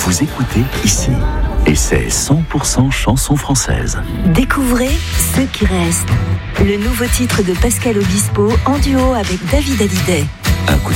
vous écoutez ici. Et c'est 100% chansons françaises. Découvrez Ceux qui restent. Le nouveau titre de Pascal Obispo en duo avec David Hallyday. Un coup de